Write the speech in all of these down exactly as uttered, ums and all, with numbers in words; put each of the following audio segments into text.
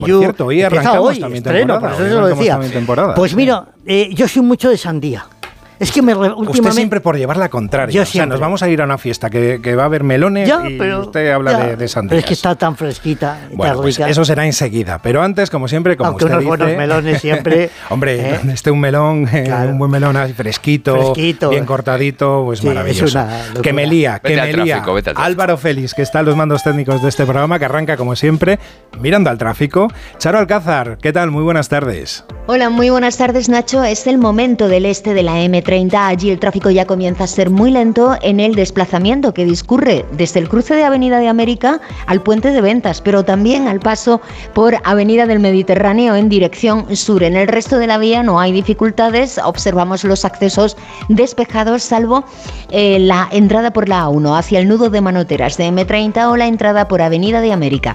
Por cierto, hoy arrancamos hoy, también estreno, temporada. por eso lo decía. Pues mira, eh, yo soy mucho de sandía. Es que me re, últimamente... Usted siempre por llevar la contraria. Yo o sea, siempre. nos vamos a ir a una fiesta que, que va a haber melones ya, y pero, usted habla ya, de, de sandías. Pero es que está tan fresquita, bueno, tan pues rica. eso será enseguida. Pero antes, como siempre, como Aunque usted unos dice... buenos melones siempre... Hombre, ¿eh? donde esté un melón, eh, Claro. un buen melón así fresquito, Fresquito. bien cortadito, pues Sí, maravilloso. es una locura. Que me lía, que Vete me al lía. tráfico, vete al tráfico. Álvaro Félix, que está en los mandos técnicos de este programa, que arranca, como siempre, mirando al tráfico. Charo Alcázar, ¿qué tal? Muy buenas tardes. Hola, muy buenas tardes, Nacho. Es el momento del este de la eme treinta. Allí el tráfico ya comienza a ser muy lento en el desplazamiento que discurre desde el cruce de Avenida de América al Puente de Ventas, pero también al paso por Avenida del Mediterráneo en dirección sur. En el resto de la vía no hay dificultades, observamos los accesos despejados, salvo eh, la entrada por la A uno hacia el nudo de Manoteras de eme treinta o la entrada por Avenida de América.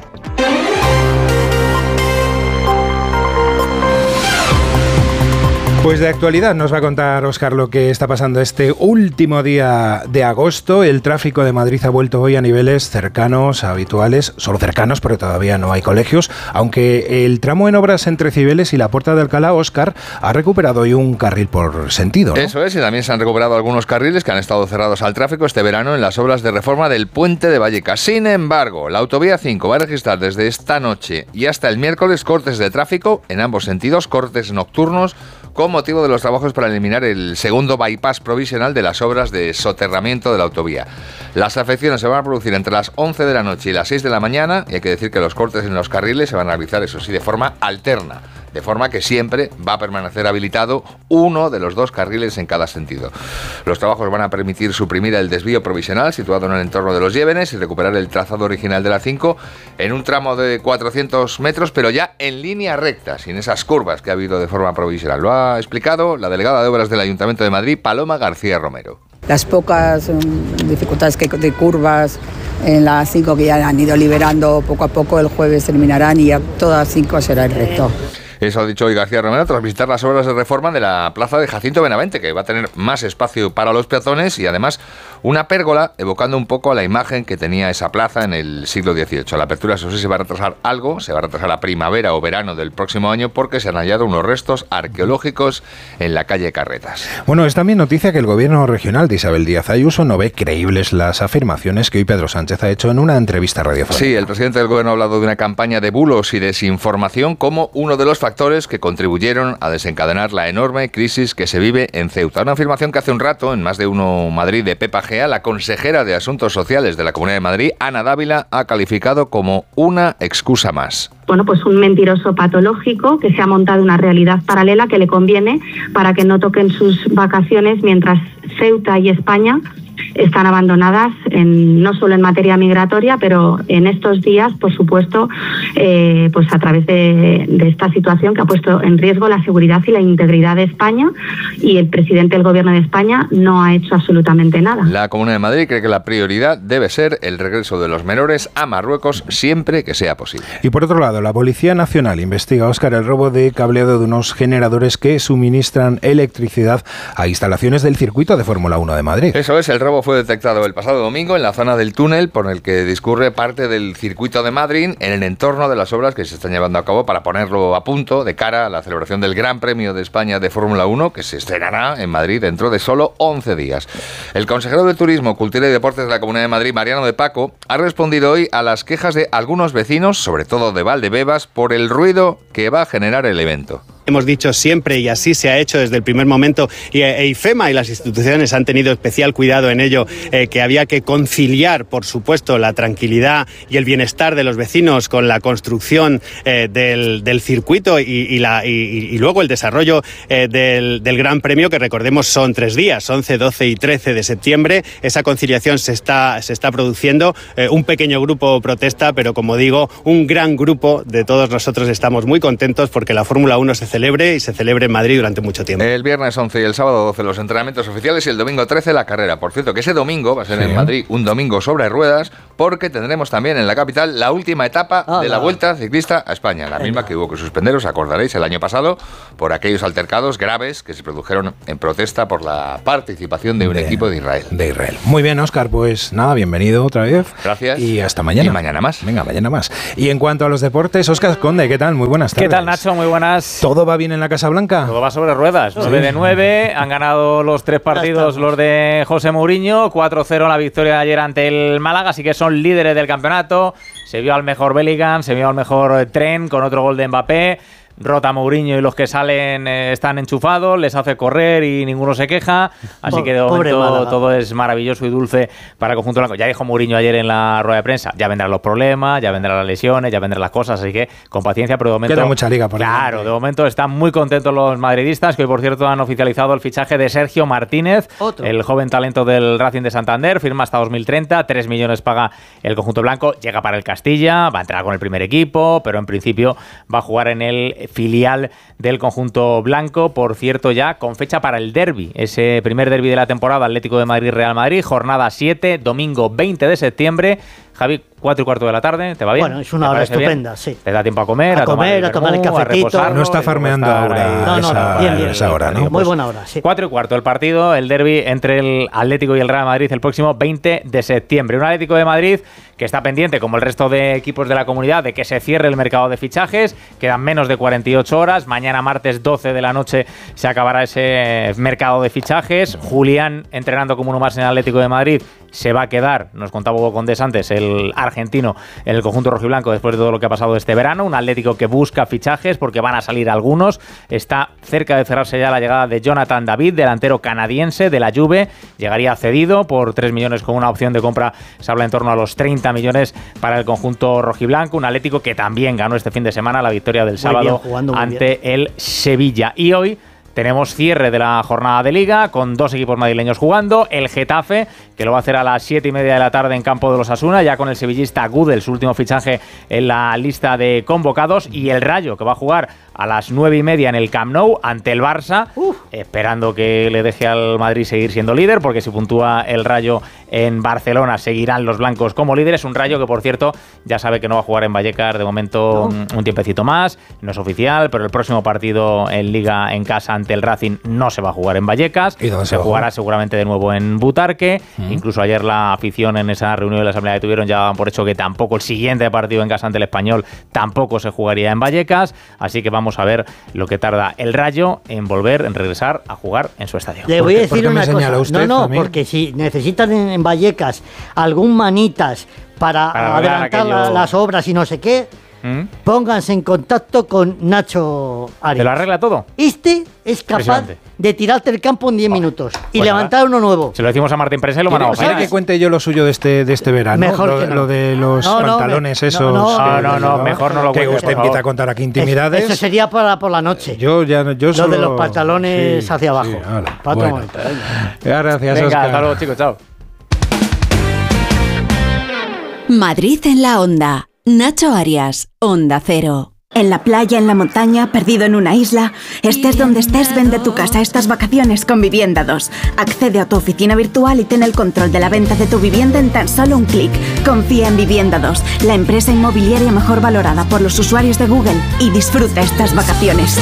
Pues de actualidad nos va a contar Óscar lo que está pasando este último día de agosto. El tráfico de Madrid ha vuelto hoy a niveles cercanos, habituales, solo cercanos porque todavía no hay colegios, aunque el tramo en obras entre Cibeles y la Puerta de Alcalá, Óscar, ha recuperado hoy un carril por sentido, ¿no? Eso es, y también se han recuperado algunos carriles que han estado cerrados al tráfico este verano en las obras de reforma del Puente de Vallecas. Sin embargo, la autovía cinco va a registrar desde esta noche y hasta el miércoles cortes de tráfico en ambos sentidos, cortes nocturnos, con motivo de los trabajos para eliminar el segundo bypass provisional de las obras de soterramiento de la autovía. Las afecciones se van a producir entre las once de la noche y las seis de la mañana, y hay que decir que los cortes en los carriles se van a realizar, eso sí, de forma alterna, de forma que siempre va a permanecer habilitado uno de los dos carriles en cada sentido. Los trabajos van a permitir suprimir el desvío provisional situado en el entorno de los Llévenes y recuperar el trazado original de la cinco en un tramo de cuatrocientos metros, pero ya en línea recta, sin esas curvas que ha habido de forma provisional. Lo ha explicado la delegada de Obras del Ayuntamiento de Madrid, Paloma García Romero. Las pocas um, dificultades que de curvas en la cinco que ya han ido liberando poco a poco, el jueves terminarán y ya todas cinco será el recto. Eso ha dicho hoy García Romero tras visitar las obras de reforma de la plaza de Jacinto Benavente, que va a tener más espacio para los peatones y además una pérgola evocando un poco a la imagen que tenía esa plaza en el siglo dieciocho. La apertura, eso sí, se va a retrasar algo, se va a retrasar a primavera o verano del próximo año porque se han hallado unos restos arqueológicos en la calle Carretas. Bueno, es también noticia que el gobierno regional de Isabel Díaz Ayuso no ve creíbles las afirmaciones que hoy Pedro Sánchez ha hecho en una entrevista radiofónica. Sí, el presidente del gobierno ha hablado de una campaña de bulos y desinformación como uno de los factores que contribuyeron a desencadenar la enorme crisis que se vive en Ceuta. Una afirmación que hace un rato, en Más de Uno Madrid de Pepa Gea, la consejera de Asuntos Sociales de la Comunidad de Madrid, Ana Dávila, ha calificado como una excusa más. Bueno, pues un mentiroso patológico que se ha montado una realidad paralela que le conviene para que no toquen sus vacaciones mientras Ceuta y España están abandonadas, en, no solo en materia migratoria, pero en estos días, por supuesto, eh, pues a través de, de esta situación que ha puesto en riesgo la seguridad y la integridad de España, y el presidente del Gobierno de España no ha hecho absolutamente nada. La Comunidad de Madrid cree que la prioridad debe ser el regreso de los menores a Marruecos siempre que sea posible. Y por otro lado, la Policía Nacional investiga, Óscar, el robo de cableado de unos generadores que suministran electricidad a instalaciones del circuito de Fórmula uno de Madrid. Eso es, el robo fue detectado el pasado domingo en la zona del túnel por el que discurre parte del circuito de Madrid en el entorno de las obras que se están llevando a cabo para ponerlo a punto de cara a la celebración del Gran Premio de España de Fórmula uno que se estrenará en Madrid dentro de solo once días. El consejero de Turismo, Cultura y Deportes de la Comunidad de Madrid, Mariano de Paco, ha respondido hoy a las quejas de algunos vecinos, sobre todo de Valdebebas, por el ruido que va a generar el evento. Hemos dicho siempre, y así se ha hecho desde el primer momento, y e IFEMA y las instituciones han tenido especial cuidado en ello, eh, que había que conciliar, por supuesto, la tranquilidad y el bienestar de los vecinos con la construcción eh, del, del circuito y, y, la, y, y luego el desarrollo eh, del, del Gran Premio, que recordemos son tres días, once, doce y trece de septiembre. Esa conciliación se está, se está produciendo. Eh, un pequeño grupo protesta, pero como digo, un gran grupo de todos nosotros estamos muy contentos porque la Fórmula uno se celebre y se celebre en Madrid durante mucho tiempo. El viernes once y el sábado doce los entrenamientos oficiales y el domingo trece la carrera. Por cierto, que ese domingo va a ser sí. en Madrid un domingo sobre ruedas, porque tendremos también en la capital la última etapa ah, de la Vuelta Ciclista a España, la misma que hubo que suspender, os acordaréis, el año pasado por aquellos altercados graves que se produjeron en protesta por la participación de un de, equipo de Israel. De Israel. Muy bien, Óscar, pues nada, bienvenido otra vez. Gracias. Y hasta mañana. Y mañana más. Venga, mañana más. Y en cuanto a los deportes, Óscar Conde, ¿qué tal? Muy buenas tardes. ¿Qué tal, Nacho? Muy buenas. ¿Todo va bien en la Casa Blanca? Todo va sobre ruedas. Sí. nueve de nueve, han ganado los tres partidos los de José Mourinho, cuatro cero la victoria de ayer ante el Málaga, así que son líderes del campeonato. Se vio al mejor Bellingham, se vio al mejor Trent con otro gol de Mbappé. Rota Mourinho y los que salen eh, están enchufados, les hace correr y ninguno se queja, así que de momento todo es maravilloso y dulce para el conjunto blanco. Ya dijo Mourinho ayer en la rueda de prensa, ya vendrán los problemas, ya vendrán las lesiones, ya vendrán las cosas, así que con paciencia, pero de momento... Queda mucha liga por ahí. Claro, de momento están muy contentos los madridistas, que hoy por cierto han oficializado el fichaje de Sergio Martínez, Otro. el joven talento del Racing de Santander, firma hasta dos mil treinta, tres millones paga el conjunto blanco, llega para el Castilla, va a entrar con el primer equipo, pero en principio va a jugar en el filial del conjunto blanco, por cierto ya con fecha para el derbi, ese primer derbi de la temporada, Atlético de Madrid-Real Madrid, jornada siete, domingo veinte de septiembre. Javi, cuatro y cuarto de la tarde, ¿te va bien? Bueno, es una hora estupenda, bien? sí. ¿Te da tiempo a comer, a, a comer, a tomar el cafetito? No está farmeando ahora no, no, esa, no, bien, bien, esa hora, ¿no? Muy Pues buena hora, sí. Cuatro y cuarto el partido, el derbi entre el Atlético y el Real Madrid el próximo veinte de septiembre. Un Atlético de Madrid que está pendiente, como el resto de equipos de la comunidad, de que se cierre el mercado de fichajes. Quedan menos de cuarenta y ocho horas. Mañana martes doce de la noche se acabará ese mercado de fichajes. Julián, entrenando como uno más en el Atlético de Madrid, se va a quedar, nos contaba Hugo Condés antes, el argentino en el conjunto rojiblanco después de todo lo que ha pasado este verano. Un Atlético que busca fichajes porque van a salir algunos. Está cerca de cerrarse ya la llegada de Jonathan David, delantero canadiense de la Juve. Llegaría cedido por tres millones con una opción de compra. Se habla en torno a los treinta millones para el conjunto rojiblanco. Un Atlético que también ganó este fin de semana la victoria del sábado bien, ante bien. el Sevilla. Y hoy tenemos cierre de la jornada de Liga con dos equipos madrileños jugando. El Getafe, que lo va a hacer a las siete y media de la tarde en campo de los Asuna, ya con el sevillista Gudel, su último fichaje en la lista de convocados. Y el Rayo, que va a jugar a las nueve y media en el Camp Nou ante el Barça, Uf. esperando que le deje al Madrid seguir siendo líder, porque si puntúa el Rayo en Barcelona seguirán los blancos como líderes. Un Rayo que, por cierto, ya sabe que no va a jugar en Vallecas de momento no. un tiempecito más, no es oficial, pero el próximo partido en Liga en casa ante el Racing no se va a jugar en Vallecas, ¿Y dónde se, se jugará seguramente de nuevo en Butarque. Uh-huh. Incluso ayer la afición en esa reunión de la asamblea que tuvieron ya daban por hecho que tampoco el siguiente partido en casa ante el Español tampoco se jugaría en Vallecas, así que vamos a ver lo que tarda el Rayo en volver, en regresar a jugar en su estadio. Le voy a decir una cosa, usted, no, no, porque si necesitan en, en Vallecas algún manitas para, para adelantar aquello... las obras y no sé qué, ¿Mm? pónganse en contacto con Nacho Arias. ¿Te lo arregla todo? Este es capaz de tirarte el campo en diez minutos y pues levantar nada. uno nuevo. Se lo decimos a Martín Prensa y lo mandamos. ¿Sabe que cuente yo lo suyo de este, de este verano? Mejor lo, que no. lo de los no, pantalones no, esos. No, no, no, no, no, no mejor no lo cuente. Que usted empieza a contar aquí intimidades. Eso sería para por la noche. Yo ya, yo solo... Lo de los pantalones sí, hacia abajo. Sí, para bueno. otro momento. Gracias, Venga, Óscar. hasta luego, chicos, chao. Madrid en la onda. Nacho Arias, Onda Cero. En la playa, en la montaña, perdido en una isla, estés donde estés, vende tu casa estas vacaciones con Vivienda dos. Accede a tu oficina virtual y ten el control de la venta de tu vivienda en tan solo un clic. Confía en Vivienda dos, la empresa inmobiliaria mejor valorada por los usuarios de Google, y disfruta estas vacaciones.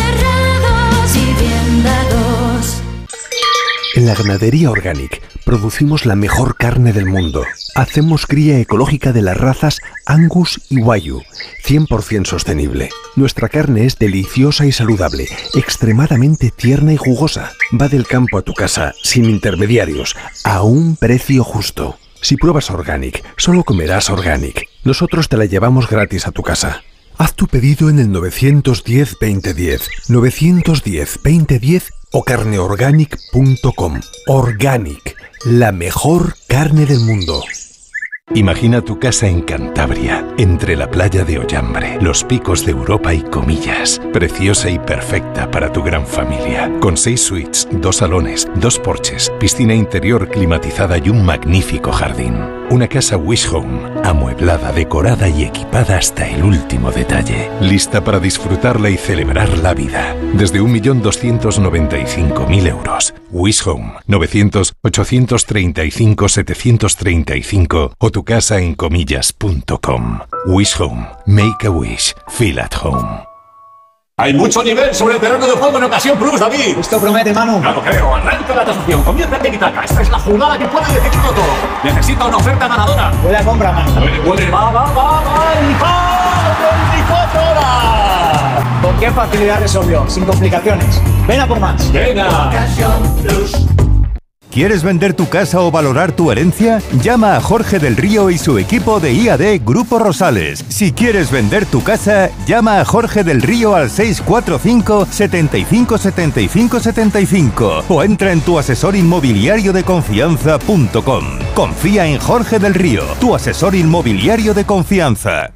En la ganadería Organic producimos la mejor carne del mundo. Hacemos cría ecológica de las razas Angus y Wagyu, cien por ciento sostenible. Nuestra carne es deliciosa y saludable, extremadamente tierna y jugosa. Va del campo a tu casa, sin intermediarios, a un precio justo. Si pruebas Organic, solo comerás Organic. Nosotros te la llevamos gratis a tu casa. Haz tu pedido en el nueve uno cero, veinte diez, nueve uno cero, veinte diez o carneorganic punto com. Organic, la mejor carne del mundo. Imagina tu casa en Cantabria, entre la playa de Ollambre, los picos de Europa y Comillas. Preciosa y perfecta para tu gran familia. Con seis suites, dos salones, dos porches, piscina interior climatizada y un magnífico jardín. Una casa Wish Home, amueblada, decorada y equipada hasta el último detalle. Lista para disfrutarla y celebrar la vida. Desde un millón doscientos noventa y cinco mil euros. Wish Home, novecientos, ochocientos treinta y cinco, setecientos treinta y cinco o tu casa en comillas punto com. Wish Home, make a wish, feel at home. Hay mucho nivel sobre el terreno de juego en Ocasión Plus, David. Esto promete, Manu. Claro, creo. Arranca la tasación. Comienza el tiki-taka. Esta es la jugada que puede decidirlo todo. Necesita una oferta ganadora. Buena compra, Manu. Puede, puede. Va, va, va, va. Y va. veinticuatro horas. ¿Con qué facilidad resolvió? Sin complicaciones. Ven a por más. Venga. Ocasión Plus. ¿Quieres vender tu casa o valorar tu herencia? Llama a Jorge del Río y su equipo de I A D Grupo Rosales. Si quieres vender tu casa, llama a Jorge del Río al seis cuatro cinco, setenta y cinco, setenta y cinco, setenta y cinco o entra en tu asesor inmobiliario de confianza punto com. Confía en Jorge del Río, tu asesor inmobiliario de confianza.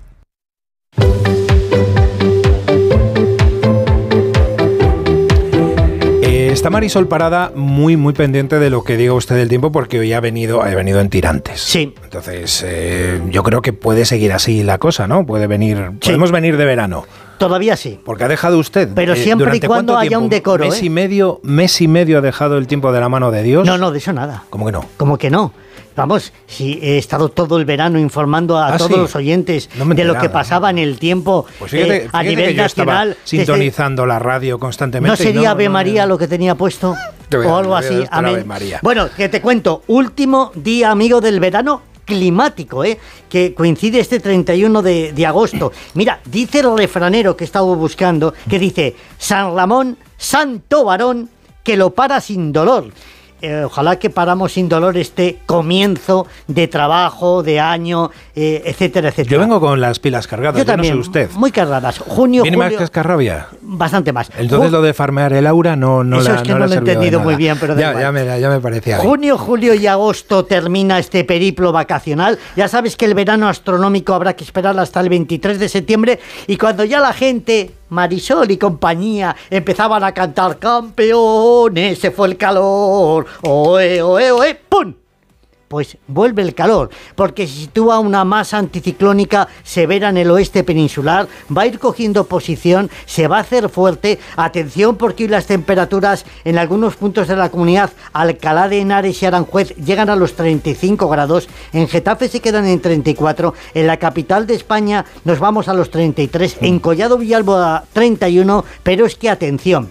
Está Marisol Parada muy, muy pendiente de lo que diga usted del tiempo porque hoy ha venido, ha venido en tirantes. Sí. Entonces, eh, yo creo que puede seguir así la cosa, ¿no? Puede venir, sí. Podemos venir de verano. Todavía sí. Porque ha dejado usted. Pero eh, siempre y cuando haya tiempo? un decoro. ¿Mes ¿eh? y medio, mes y medio ha dejado el tiempo de la mano de Dios? No, no, de eso nada. ¿Cómo que no? ¿Cómo que no? Vamos, si he estado todo el verano informando a ¿Ah, todos sí? los oyentes no de lo que pasaba en el tiempo pues fíjate, eh, a fíjate nivel que yo nacional. Estaba sintonizando desde... la radio constantemente. ¿No sería no, Ave no, María no, lo que tenía puesto? Voy, o algo así. Amén. Bueno, que te cuento, último día, amigo, del verano climático, ¿eh? Que coincide este treinta y uno de, de agosto. Mira, dice el refranero que estaba buscando, que dice, San Ramón, santo varón, que lo para sin dolor. Eh, ojalá que paramos sin dolor este comienzo de trabajo, de año, eh, etcétera, etcétera. Yo vengo con las pilas cargadas, yo, yo también, no sé usted. Muy cargadas. Junio, ¿Viene julio, más cascarrabia? Bastante más. Entonces Ju- lo de farmear el aura no, no Eso la es que no, no la lo he entendido muy bien, pero ya, ya, me, ya me parecía. Junio, julio y agosto termina este periplo vacacional. Ya sabes que el verano astronómico habrá que esperar hasta el veintitrés de septiembre y cuando ya la gente... Marisol y compañía empezaban a cantar campeones, se fue el calor, oe, oe, oe, ¡pum! Pues vuelve el calor, porque se sitúa una masa anticiclónica severa en el oeste peninsular, va a ir cogiendo posición, se va a hacer fuerte. Atención, porque hoy las temperaturas en algunos puntos de la comunidad, Alcalá de Henares y Aranjuez, llegan a los treinta y cinco grados, en Getafe se quedan en treinta y cuatro, en la capital de España nos vamos a los treinta y tres, en Collado Villalba a treinta y uno, pero es que atención,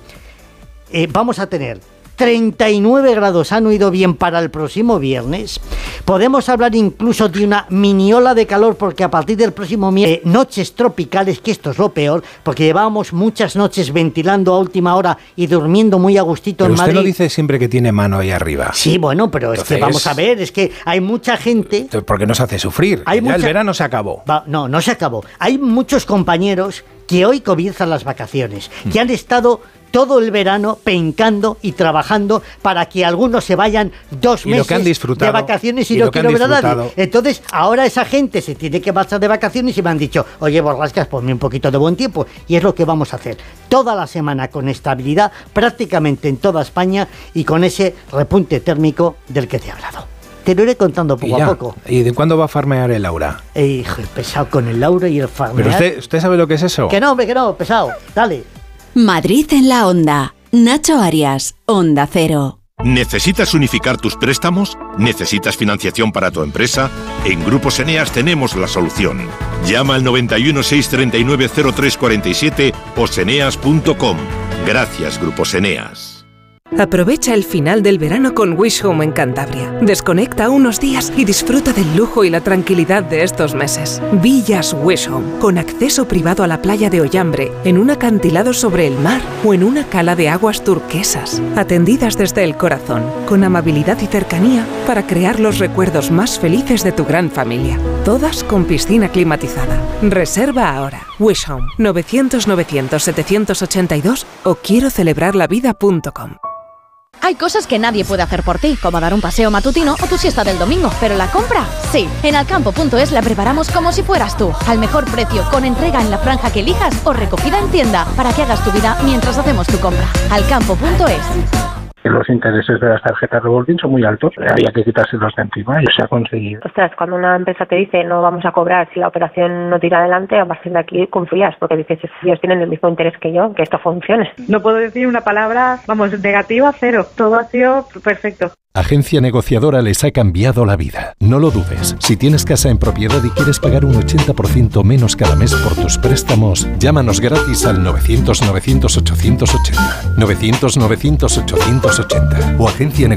eh, vamos a tener treinta y nueve grados, han oído bien, para el próximo viernes. Podemos hablar incluso de una mini ola de calor, porque a partir del próximo miércoles, eh, noches tropicales, que esto es lo peor, porque llevábamos muchas noches ventilando a última hora y durmiendo muy a gustito pero en Madrid. Usted lo dice siempre que tiene mano ahí arriba. Sí, bueno, pero entonces, es que vamos a ver, es que hay mucha gente... ¿Por qué nos hace sufrir? Hay ya mucha... el verano se acabó. Va, no, no se acabó. Hay muchos compañeros que hoy comienzan las vacaciones, mm. que han estado... todo el verano pencando y trabajando para que algunos se vayan dos y meses de vacaciones y, y no quiero ver a nadie. Entonces, ahora esa gente se tiene que marchar de vacaciones y me han dicho, oye, Borrascas, ponme un poquito de buen tiempo. Y es lo que vamos a hacer. Toda la semana con estabilidad, prácticamente en toda España y con ese repunte térmico del que te he hablado. Te lo iré contando poco a poco. ¿Y de cuándo va a farmear el aura? Eh, hijo, pesado con el aura y el farmear. ¿Pero usted, usted sabe lo que es eso? Que no, hombre, que no, pesado. Dale. Madrid en la Onda. Nacho Arias, Onda Cero. ¿Necesitas unificar tus préstamos? ¿Necesitas financiación para tu empresa? En Grupos Eneas tenemos la solución. Llama al noventa y uno, seiscientos treinta y nueve, cero tres cuarenta y siete o seneas punto com. Gracias, Grupos Eneas. Aprovecha el final del verano con Wish Home en Cantabria. Desconecta unos días y disfruta del lujo y la tranquilidad de estos meses. Villas Wish Home, con acceso privado a la playa de Ollambre, en un acantilado sobre el mar o en una cala de aguas turquesas. Atendidas desde el corazón, con amabilidad y cercanía para crear los recuerdos más felices de tu gran familia. Todas con piscina climatizada. Reserva ahora. Wish Home, novecientos, novecientos, setecientos ochenta y dos o quiero celebrar la vida punto com. Hay cosas que nadie puede hacer por ti, como dar un paseo matutino o tu siesta del domingo, pero la compra, sí. En alcampo punto es la preparamos como si fueras tú, al mejor precio, con entrega en la franja que elijas o recogida en tienda, para que hagas tu vida mientras hacemos tu compra. alcampo punto es. que los intereses de las tarjetas revolving son muy altos, había que quitárselos de encima y se ha conseguido. Ostras, cuando una empresa te dice no vamos a cobrar si la operación no tira adelante, a partir de aquí confías, porque dices, ellos tienen el mismo interés que yo, que esto funcione. No puedo decir una palabra, vamos, negativa, cero. Todo ha sido perfecto. Agencia Negociadora les ha cambiado la vida. No lo dudes. Si tienes casa en propiedad y quieres pagar un ochenta por ciento menos cada mes por tus préstamos, llámanos gratis al novecientos, novecientos, ochocientos ochenta. novecientos, novecientos, ochocientos ochenta. O agencia